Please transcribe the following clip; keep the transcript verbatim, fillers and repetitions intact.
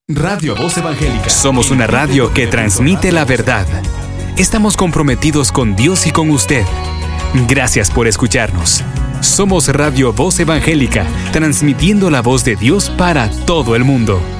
Radio Voz Evangélica. Somos una radio que transmite la verdad. Estamos comprometidos con Dios y con usted. Gracias por escucharnos. Somos Radio Voz Evangélica, transmitiendo la voz de Dios para todo el mundo.